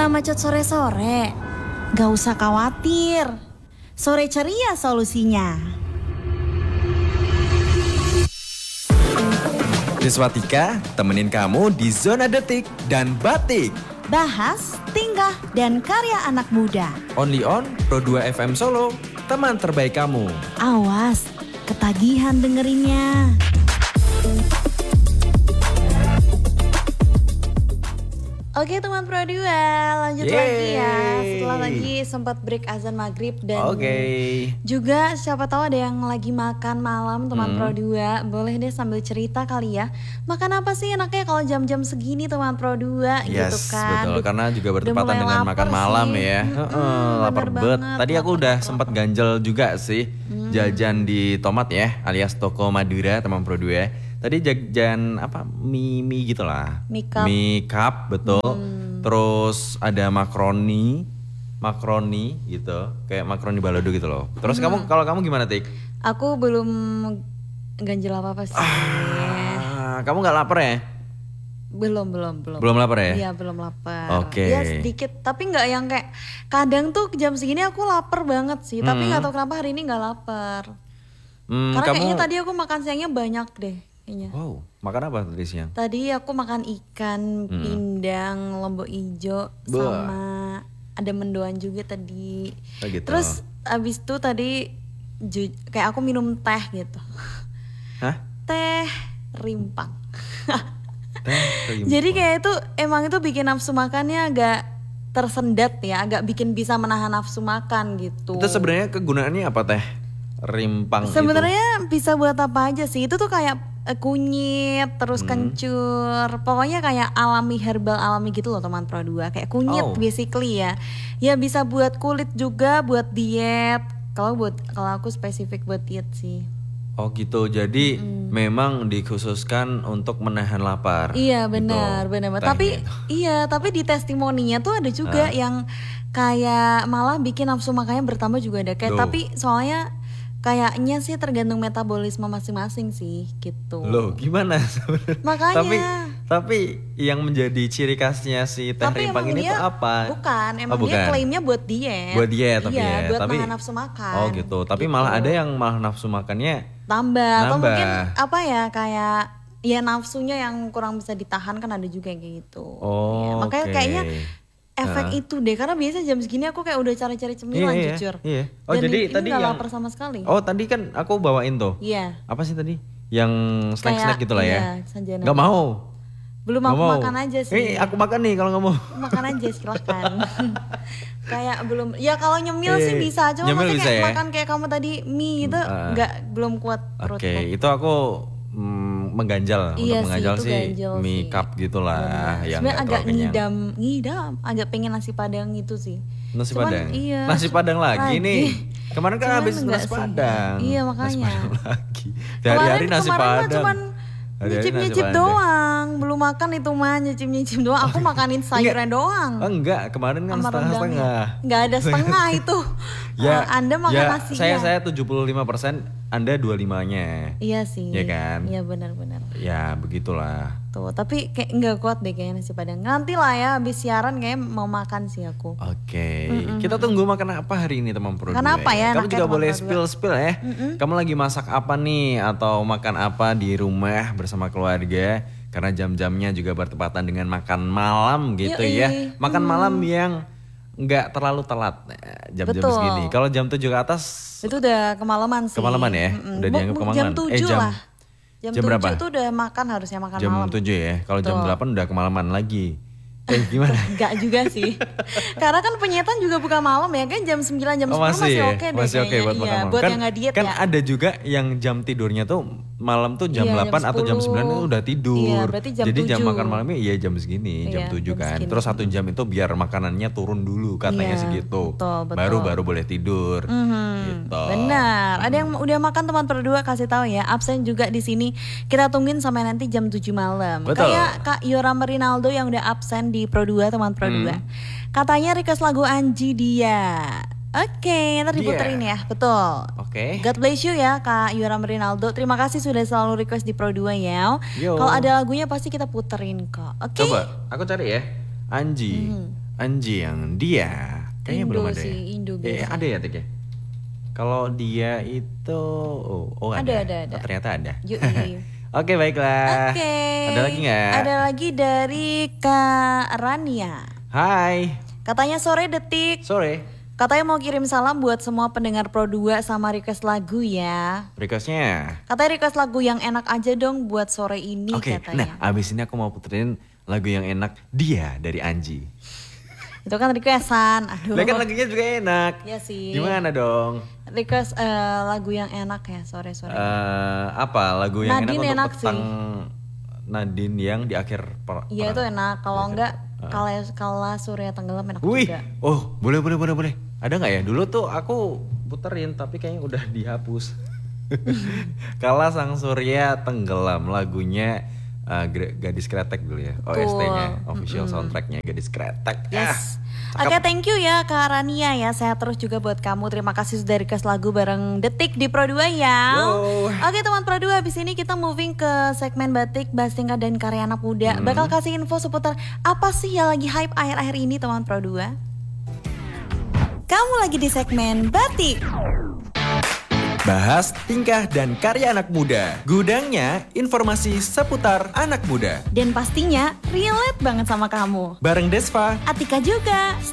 Kena macet sore-sore? Gak usah khawatir. Sore ceria solusinya. Deswatika temenin kamu di Zona Detik dan Batik. Bahas, tingkah, dan karya anak muda. Only on Pro 2 FM Solo, teman terbaik kamu. Awas, ketagihan dengerinnya. Oke teman Pro 2, lanjut lagi ya. Setelah tadi sempat break azan maghrib dan juga siapa tahu ada yang lagi makan malam teman Pro 2. Boleh deh sambil cerita kali ya. Makan apa sih enaknya kalau jam-jam segini teman Pro 2 gitu kan. Betul, karena juga bertepatan dengan makan malam sih. Ya. Lapar banget. Tadi aku udah sempat ganjel juga sih. Jajan di Tomat ya, alias Toko Madura teman Pro 2. Tadi jajan apa mie gitu lah. Mie cup betul. Terus ada makaroni gitu, kayak makaroni balado gitu loh. Terus kalau kamu gimana, Tik? Aku belum ganjel apa-apa sih. Kamu nggak lapar ya? Belum lapar ya? Iya belum lapar. Oke. Ya sedikit, tapi nggak yang kayak kadang tuh jam segini aku lapar banget sih. Tapi nggak tahu kenapa hari ini nggak lapar. Karena kayaknya tadi aku makan siangnya banyak deh. Wow, makan apa tadi siang? Tadi aku makan ikan, pindang, lombok ijo, sama ada mendoan juga tadi. Gitu. Terus abis itu tadi kayak aku minum teh gitu. Hah? Teh rimpang. Jadi kayak itu emang itu bikin nafsu makannya agak tersendat ya, agak bikin bisa menahan nafsu makan gitu. Itu sebenarnya kegunaannya apa teh rimpang itu? Sebenarnya bisa buat apa aja sih? Itu tuh kayak kunyit, terus kencur, pokoknya kayak alami, herbal alami gitu loh teman Pro 2. Kayak kunyit basically ya. Ya bisa buat kulit juga, buat diet. Kalau aku spesifik buat diet sih. Oh gitu, jadi memang dikhususkan untuk menahan lapar. Iya benar, gitu. benar. Tapi di testimoninya tuh ada juga yang kayak malah bikin nafsu makannya bertambah juga ada. Kayak tapi soalnya kayaknya sih tergantung metabolisme masing-masing sih gitu. Loh gimana sebenarnya? Makanya. Tapi yang menjadi ciri khasnya si teh rimpang ini tuh apa? Bukan, dia klaimnya buat diet. Buat diet tapi buat nahan nafsu makan. Oh gitu, tapi gitu. Malah ada yang malah nafsu makannya tambah. Atau mungkin apa ya, kayak ya nafsunya yang kurang bisa ditahan kan ada juga yang kayak gitu. Makanya kayaknya efek itu deh, karena biasa jam segini aku kayak udah cari-cari cemilan jujur. Iya. Oh dan jadi ini tadi gak yang lapar sama sekali. Oh tadi kan aku bawain tuh. Iya. Apa sih tadi? Yang snack gitu lah ya. Sanjana. Gak mau. Belum aku makan aja sih. Aku makan nih kalau nggak mau. Makan aja silahkan. Kayak belum. Ya kalau nyemil sih bisa. Cuma maksudnya kayak makan kayak kamu tadi mie itu belum kuat perutku. Oke, itu aku mengganjal untuk mengganjal sih mie cup gitulah yang agak ngidam, agak pengen nasi padang itu sih. Nasi padang. Iya. Nasi padang lagi nih. Kemarin kan habis nasi padang. Iya makanya. Nasi padang lagi. Hari-hari nasi padang. Nyicip-nyicip doang, belum makan itu mah nyicip-nyicip doang. Aku makanin sayurnya doang. Enggak, kemarin kan setengah-setengah. Enggak ada setengah itu. Ya, Anda makan nasinya. Saya 75%, Anda 25-nya. Iya sih. Iya kan? Iya benar-benar. Ya begitulah. Tuh, tapi kayak enggak kuat deh kayaknya nasi padang. Nanti lah ya habis siaran kayak mau makan sih aku. Oke. Kita tunggu makan apa hari ini teman Pro 2. Kenapa ya? Kamu juga boleh spill ya. Kamu lagi masak apa nih atau makan apa di rumah bersama keluarga? Karena jam-jamnya juga bertepatan dengan makan malam gitu ya. Makan malam yang nggak terlalu telat jam-jam segini. Kalau jam 7 ke atas itu udah kemalaman sih. Kemalaman ya? Udah dianggap kemalaman. Jam 7 lah. Jam 7 berapa? itu udah makan, harusnya makan jam malam. Jam 7 ya. Kalau jam 8 udah kemalaman lagi. Gimana? Enggak juga sih. Karena kan penyetan juga buka malam ya kan, jam 9 jam 10 masih oke deh. Masih oke buat makan malam. Buat yang enggak diet kan ya. Kan ada juga yang jam tidurnya tuh malam tuh jam 8 atau jam 9 itu udah tidur. Iya, berarti jam Jadi 7. jam makan malamnya jam segini, jam 7 kan. Segini. Terus 1 jam itu biar makanannya turun dulu katanya segitu. Betul. Baru boleh tidur. Gitu. Benar. Ada yang udah makan teman Pro 2 kasih tahu ya. Absen juga di sini. Kita tungguin sampai nanti jam 7 malam. Betul. Kayak Kak Yoram Rinaldo yang udah absen di Pro 2 teman Pro 2. Katanya request lagu Anji dia. Oke, ntar diputerin ya, betul. Oke. God bless you ya Kak Yoram Rinaldo. Terima kasih sudah selalu request di Pro 2 ya. Kalau ada lagunya pasti kita puterin kok. Oke. Coba, aku cari ya. Anji. Anji yang dia. Kayaknya Indo belum ada sih, ya. Indo biasa. Ada ya Tik ya? Kalau dia itu ada. Ada. Oh, ternyata ada. Yui. Oke, baiklah. Oke. Ada lagi nggak? Ada lagi dari Kak Rania. Hai. Katanya sore Detik. Sore. Katanya mau kirim salam buat semua pendengar Pro 2 sama request lagu ya. Requestnya. Katanya request lagu yang enak aja dong buat sore ini Oke, katanya. nah abis ini aku mau puterin lagu yang enak Dia dari Anji. Itu kan requestan. Aduh. Lah kan lagunya juga enak. Ya sih. Gimana dong? Request lagu yang enak ya sore-sore. Apa lagu yang Nadine enak enak untuk petang Nadine yang di akhir Iya itu enak. Kalau enggak kala Surya Tenggelam enak Wih, juga. oh boleh. Ada nggak ya? Dulu tuh aku puterin tapi kayaknya udah dihapus. Kala Sang Surya Tenggelam lagunya Gadis Kretek dulu ya. OST-nya, official soundtracknya Gadis Kretek. Yes. Oke, thank you ya Kak Rania ya. Sehat terus juga buat kamu. Terima kasih sudah request lagu bareng Detik di Pro 2 ya. Yo. Oke teman Pro 2, habis ini kita moving ke segmen batik, bahas tingkat dan karya anak muda. Bakal kasih info seputar apa sih yang lagi hype akhir-akhir ini teman Pro 2. Kamu lagi di segmen batik. Bahas tingkah dan karya anak muda. Gudangnya informasi seputar anak muda. Dan pastinya relate banget sama kamu. Bareng Desva. Atika juga.